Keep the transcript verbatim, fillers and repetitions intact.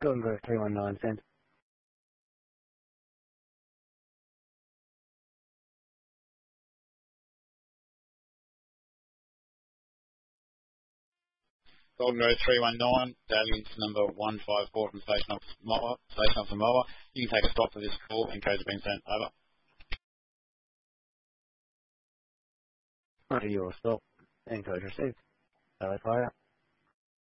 Golden three one nine cent. Golden Grove three one nine, Dalliance number one five four from Station Officer Moa. Station Officer Moa. You can take a stop for this call and codes have been sent. Over. Under your stop. And code received. Hello, fire.